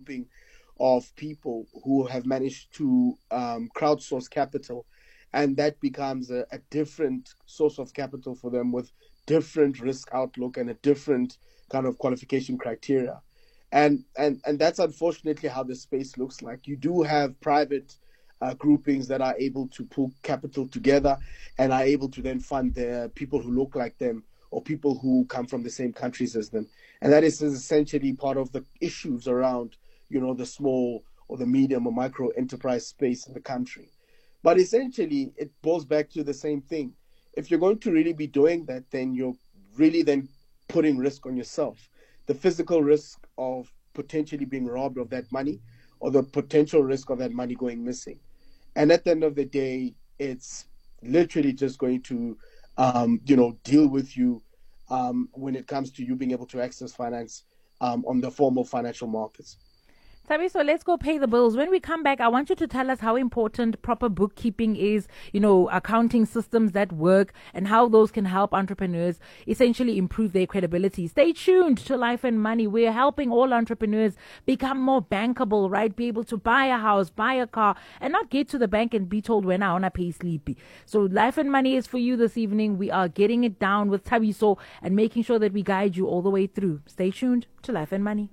grouping of people who have managed to crowdsource capital, and that becomes a different source of capital for them with different risk outlook and a different kind of qualification criteria. And that's unfortunately how the space looks like. You do have private groupings that are able to pull capital together and are able to then fund the people who look like them or people who come from the same countries as them. And that is essentially part of the issues around, the small or the medium or micro enterprise space in the country. But essentially, it boils back to the same thing. If you're going to really be doing that, then you're really then putting risk on yourself. The physical risk of potentially being robbed of that money or the potential risk of that money going missing. And at the end of the day, it's literally just going to, deal with you when it comes to you being able to access finance on the formal financial markets. Thabiso, let's go pay the bills. When we come back, I want you to tell us how important proper bookkeeping is, accounting systems that work and how those can help entrepreneurs essentially improve their credibility. Stay tuned to Life and Money. We're helping all entrepreneurs become more bankable, right? Be able to buy a house, buy a car, and not get to the bank and be told when I want to pay sleepy. So Life and Money is for you this evening. We are getting it down with Thabiso and making sure that we guide you all the way through. Stay tuned to Life and Money.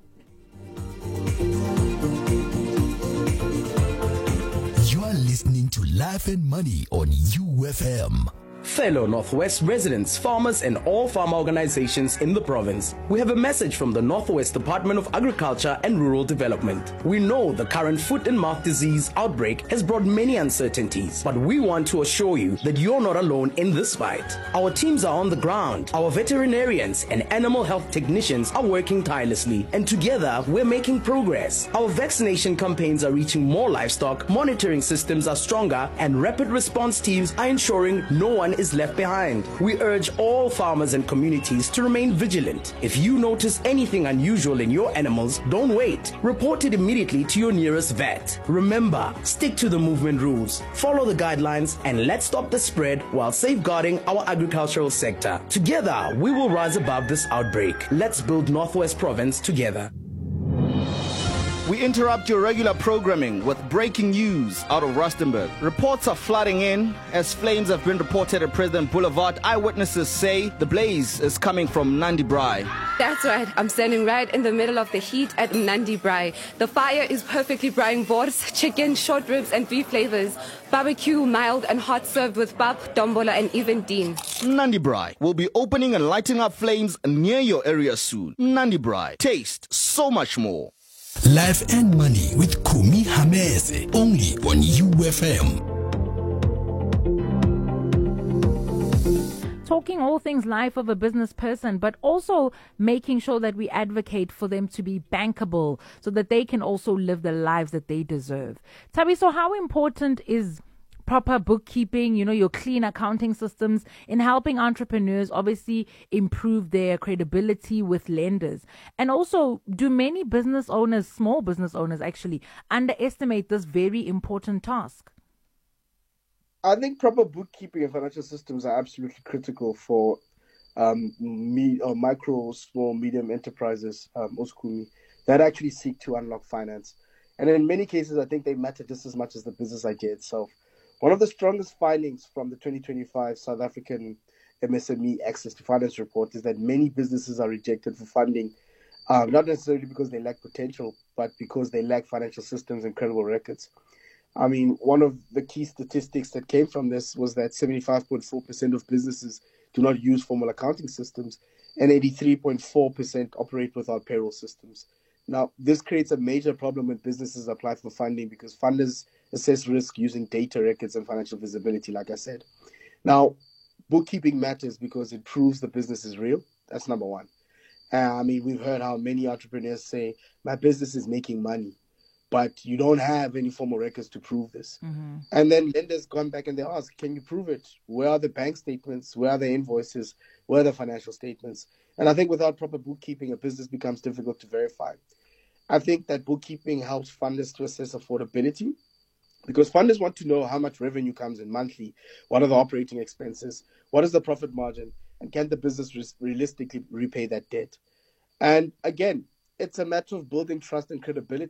Listening to Life and Money on UFM. Fellow Northwest residents, farmers and all farmer organizations in the province, we have a message from the Northwest Department of Agriculture and Rural Development. We know the current foot and mouth disease outbreak has brought many uncertainties, but we want to assure you that you're not alone in this fight. Our teams are on the ground. Our veterinarians and animal health technicians are working tirelessly, and together we're making progress. Our vaccination campaigns are reaching more livestock, monitoring systems are stronger, and rapid response teams are ensuring no one is left behind. We urge all farmers and communities to remain vigilant. If you notice anything unusual in your animals, don't wait. Report it immediately to your nearest vet. Remember, stick to the movement rules, follow the guidelines, and let's stop the spread while safeguarding our agricultural sector. Together, we will rise above this outbreak. Let's build Northwest Province together. We interrupt your regular programming with breaking news out of Rustenburg. Reports are flooding in as flames have been reported at President Boulevard. Eyewitnesses say the blaze is coming from Nandi Braai. That's right. I'm standing right in the middle of the heat at Nandi Braai. The fire is perfectly braaiing boars, chicken, short ribs and beef flavors. Barbecue, mild and hot, served with pap, dombola and even dean. Nandi Braai will be opening and lighting up flames near your area soon. Nandi Braai. Taste so much more. Life and Money with Kumi Hamese, only on UFM. Talking all things life of a business person, but also making sure that we advocate for them to be bankable so that they can also live the lives that they deserve. Thabiso, how important is proper bookkeeping, your clean accounting systems in helping entrepreneurs obviously improve their credibility with lenders? And also, do many business owners, small business owners actually, underestimate this very important task? I think proper bookkeeping and financial systems are absolutely critical for micro, small, medium enterprises, that actually seek to unlock finance. And in many cases, I think they matter just as much as the business idea itself. One of the strongest findings from the 2025 South African MSME Access to Finance report is that many businesses are rejected for funding, not necessarily because they lack potential, but because they lack financial systems and credible records. I mean, one of the key statistics that came from this was that 75.4% of businesses do not use formal accounting systems and 83.4% operate without payroll systems. Now, this creates a major problem when businesses apply for funding because funders assess risk using data records and financial visibility, like I said. Now, bookkeeping matters because it proves the business is real. That's number one. We've heard how many entrepreneurs say, my business is making money, but you don't have any formal records to prove this. Mm-hmm. And then lenders come back and they ask, can you prove it? Where are the bank statements? Where are the invoices? Where are the financial statements? And I think without proper bookkeeping, a business becomes difficult to verify. I think that bookkeeping helps funders to assess affordability because funders want to know how much revenue comes in monthly, what are the operating expenses, what is the profit margin, and can the business realistically repay that debt? And again, it's a matter of building trust and credibility.